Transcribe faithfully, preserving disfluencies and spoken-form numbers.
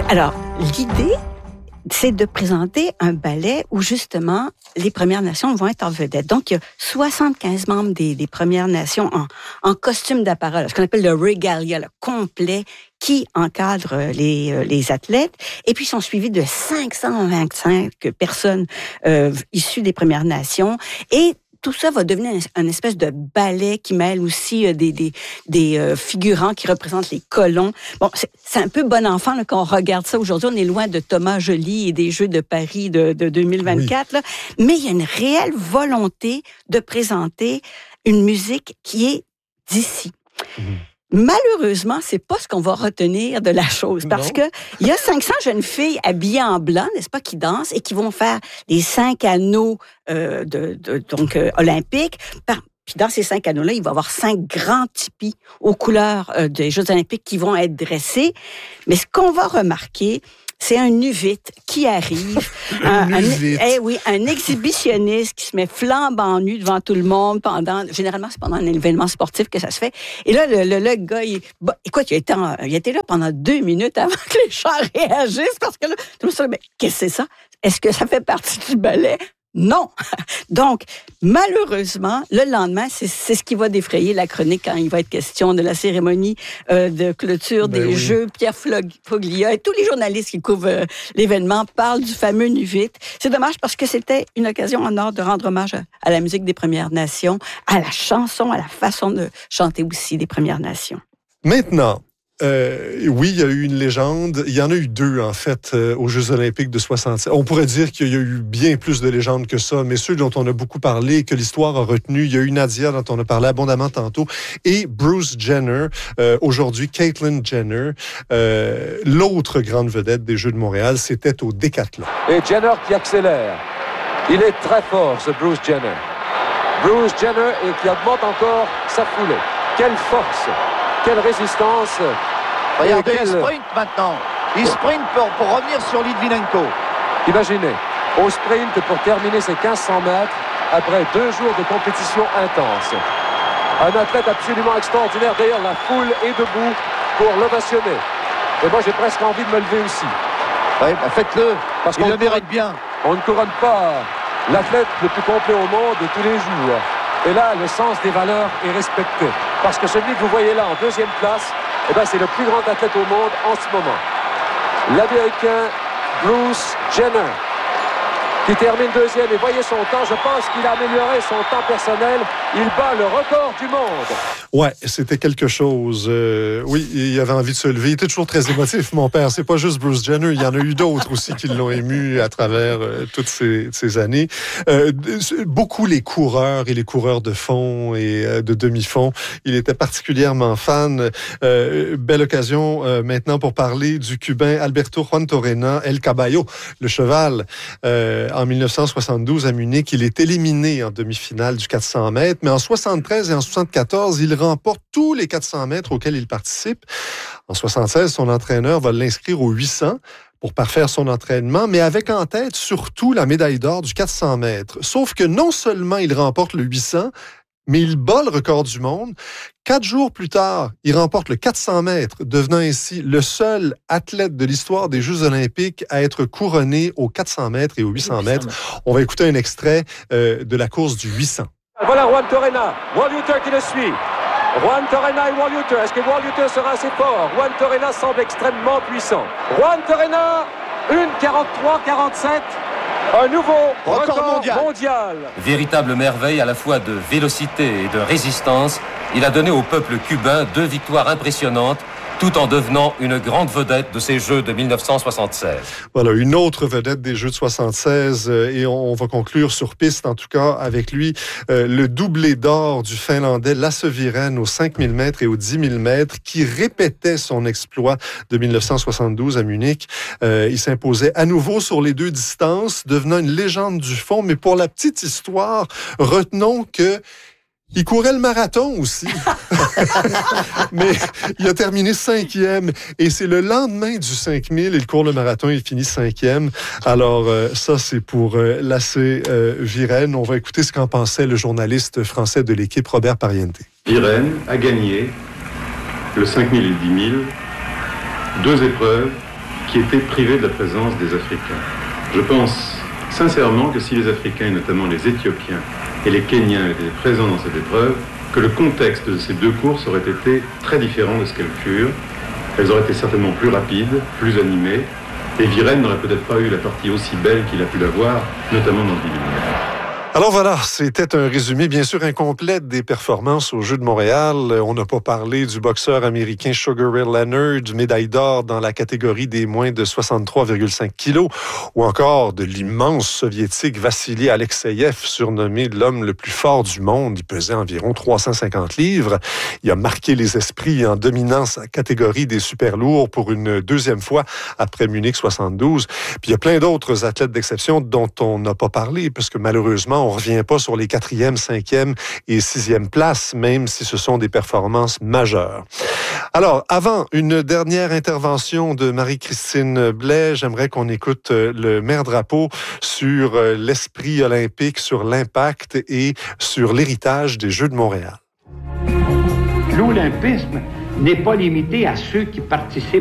Alors, l'idée, c'est de présenter un ballet où, justement, les Premières Nations vont être en vedette. Donc, il y a soixante-quinze membres des, des Premières Nations en, en costume d'apparat, ce qu'on appelle le regalia, le complet, qui encadre les, les athlètes. Et puis, ils sont suivis de cinq cent vingt-cinq personnes euh, issues des Premières Nations. Et tout ça va devenir un espèce de ballet qui mêle aussi euh, des, des, des euh, figurants qui représentent les colons. Bon, c'est, c'est un peu bon enfant là, quand on regarde ça aujourd'hui. On est loin de Thomas Joly et des Jeux de Paris de, de deux mille vingt-quatre. Oui. Là. Mais il y a une réelle volonté de présenter une musique qui est d'ici. Mmh. Malheureusement, c'est pas ce qu'on va retenir de la chose, parce non. que il y a cinq cents jeunes filles habillées en blanc, n'est-ce pas, qui dansent et qui vont faire les cinq anneaux euh, de, de donc euh, olympiques. Par, puis dans ces cinq anneaux-là, il va y avoir cinq grands tipis aux couleurs euh, des Jeux olympiques qui vont être dressés. Mais ce qu'on va remarquer, c'est un uvite qui arrive, un, un, eh oui, un exhibitionniste qui se met flambant nu devant tout le monde pendant, généralement c'est pendant un événement sportif que ça se fait. Et là, le, le, le gars, il, bah, écoute, il était, en, il était là pendant deux minutes avant que les chars réagissent parce que là, tout ça, mais qu'est-ce que c'est ça? Est-ce que ça fait partie du ballet? Non. Donc, malheureusement, le lendemain, c'est, c'est ce qui va défrayer la chronique quand il va être question de la cérémonie euh, de clôture ben des oui. Jeux. Pierre Foglia et tous les journalistes qui couvrent euh, l'événement parlent du fameux Nuvite. C'est dommage parce que c'était une occasion en or de rendre hommage à, à la musique des Premières Nations, à la chanson, à la façon de chanter aussi des Premières Nations. Maintenant, Euh, oui, il y a eu une légende. Il y en a eu deux, en fait, euh, aux Jeux olympiques de soixante-sept. On pourrait dire qu'il y a eu bien plus de légendes que ça, mais ceux dont on a beaucoup parlé et que l'histoire a retenu, il y a eu Nadia, dont on a parlé abondamment tantôt, et Bruce Jenner, euh, aujourd'hui Caitlyn Jenner. Euh, l'autre grande vedette des Jeux de Montréal, c'était au décathlon. Et Jenner qui accélère. Il est très fort, ce Bruce Jenner. Bruce Jenner et qui augmente encore sa foulée. Quelle force! Quelle résistance! Regardez, quel... il sprint maintenant. Il sprint pour, pour revenir sur Litvinenko. Imaginez, au sprint pour terminer ses quinze cents mètres après deux jours de compétition intense. Un athlète absolument extraordinaire. D'ailleurs, la foule est debout pour l'ovationner. Et moi, j'ai presque envie de me lever aussi. Oui, bah faites-le, parce qu'il le mérite bien. On ne couronne pas l'athlète le plus complet au monde de tous les jours. Et là, le sens des valeurs est respecté. Parce que celui que vous voyez là en deuxième place, eh ben, c'est le plus grand athlète au monde en ce moment. L'Américain Bruce Jenner, qui termine deuxième. Et voyez son temps, je pense qu'il a amélioré son temps personnel. Il bat le record du monde. Ouais, c'était quelque chose. Euh, oui, il avait envie de se lever. Il était toujours très émotif, mon père. C'est pas juste Bruce Jenner. Il y en a eu d'autres aussi qui l'ont ému à travers euh, toutes ces, ces années. Euh, beaucoup les coureurs et les coureurs de fond et euh, de demi-fond. Il était particulièrement fan. Euh, belle occasion euh, maintenant pour parler du Cubain Alberto Juan Torena, El Caballo, le cheval. Euh, en dix-neuf cent soixante-douze, à Munich, il est éliminé en demi-finale du quatre cents mètres, mais en soixante-treize et en soixante-quatorze, il remporte tous les quatre cents mètres auxquels il participe. En soixante-seize, son entraîneur va l'inscrire au huit cents pour parfaire son entraînement, mais avec en tête surtout la médaille d'or du quatre cents mètres. Sauf que non seulement il remporte le huit cents, mais il bat le record du monde. Quatre jours plus tard, il remporte le quatre cents mètres, devenant ainsi le seul athlète de l'histoire des Jeux olympiques à être couronné aux quatre cents mètres et aux huit cents mètres. On va écouter un extrait euh, de la course du huit cents. Voilà Juan Torena, Walliuter qui le suit. Juan Torena et Walliuter. Est-ce que Walliuter sera assez fort? Juan Torena semble extrêmement puissant. Juan Torena, une quarante-trois quarante-sept. Un nouveau record, record mondial. mondial. Véritable merveille à la fois de vélocité et de résistance, il a donné au peuple cubain deux victoires impressionnantes, tout en devenant une grande vedette de ces Jeux de dix-neuf cent soixante-seize. Voilà, une autre vedette des Jeux de soixante-seize, et on va conclure sur piste, en tout cas, avec lui, euh, le doublé d'or du Finlandais Lasse Viren aux cinq mille mètres et aux dix mille mètres, qui répétait son exploit de dix-neuf cent soixante-douze à Munich. Euh, il s'imposait à nouveau sur les deux distances, devenant une légende du fond, mais pour la petite histoire, retenons que il courait le marathon aussi. Mais il a terminé cinquième. Et c'est le lendemain du cinq mille. Il court le marathon, il finit cinquième. Alors, euh, ça, c'est pour euh, Lasse euh, Viren. On va écouter ce qu'en pensait le journaliste français de l'équipe, Robert Pariente. Viren a gagné le cinq mille et le dix mille. Deux épreuves qui étaient privés de la présence des Africains. Je pense sincèrement que si les Africains, et notamment les Éthiopiens et les Kenyans étaient présents dans cette épreuve, que le contexte de ces deux courses aurait été très différent de ce qu'elles furent. Elles auraient été certainement plus rapides, plus animées, et Viren n'aurait peut-être pas eu la partie aussi belle qu'il a pu l'avoir, notamment dans le binaire. Alors voilà, c'était un résumé bien sûr incomplet des performances aux Jeux de Montréal. On n'a pas parlé du boxeur américain Sugar Ray Leonard, médaille d'or dans la catégorie des moins de soixante-trois virgule cinq kilos, ou encore de l'immense soviétique Vassili Alexeyev, surnommé l'homme le plus fort du monde. Il pesait environ trois cent cinquante livres. Il a marqué les esprits en dominant sa catégorie des super lourds pour une deuxième fois après Munich soixante-douze. Puis il y a plein d'autres athlètes d'exception dont on n'a pas parlé, parce que malheureusement, on ne revient pas sur les quatrième, cinquième et sixième places, même si ce sont des performances majeures. Alors, avant une dernière intervention de Marie-Christine Blais, j'aimerais qu'on écoute le maire Drapeau sur l'esprit olympique, sur l'impact et sur l'héritage des Jeux de Montréal. L'olympisme n'est pas limité à ceux qui participent